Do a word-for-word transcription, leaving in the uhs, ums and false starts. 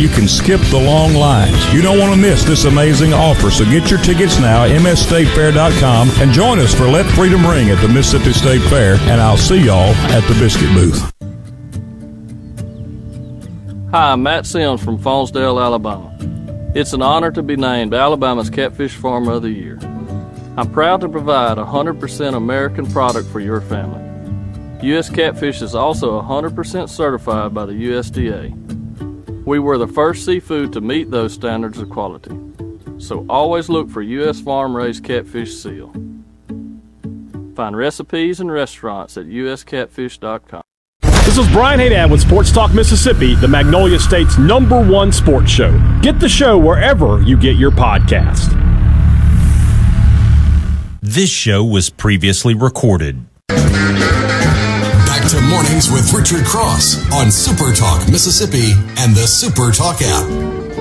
you can skip the long lines. You don't want to miss this amazing offer, so get your tickets now at m s state fair dot com and join us for Let Freedom Ring at the Mississippi State Fair, and I'll see y'all at the biscuit booth. Hi, I'm Matt Sims from Faunsdale, Alabama. It's an honor to be named Alabama's Catfish Farmer of the Year. I'm proud to provide a one hundred percent American product for your family. U S Catfish is also one hundred percent certified by the U S D A. We were the first seafood to meet those standards of quality. So always look for U S farm-raised catfish seal. Find recipes and restaurants at u s catfish dot com. This is Brian Haydad with Sports Talk Mississippi, the Magnolia State's number one sports show. Get the show wherever you get your podcast. This show was previously recorded. Back to Mornings with Richard Cross on Super Talk Mississippi and the Super Talk app.